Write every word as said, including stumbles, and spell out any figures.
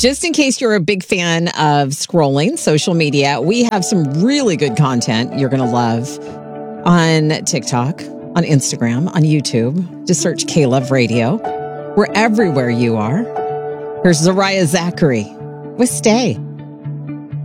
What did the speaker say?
Just in case you're a big fan of scrolling social media, we have some really good content you're going to love on TikTok, on Instagram, on YouTube. Just search K-Love Radio. We're everywhere you are. Here's Zariah Zachary with Stay.